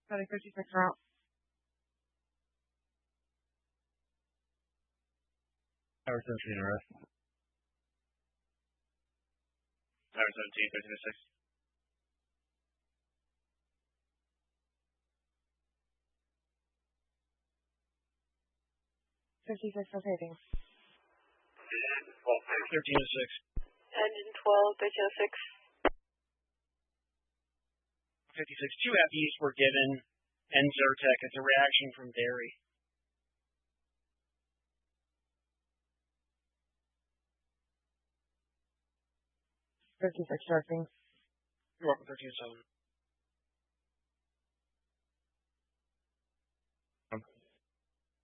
Sorry, 56 route. Tower 17 arrest. Tower 17, 1306. 56 rotating. 1306. Engine 12, 1306. 56. 2 FEs were given and Zyrtec as a reaction from Derry. 56 directing. You're welcome, 1307.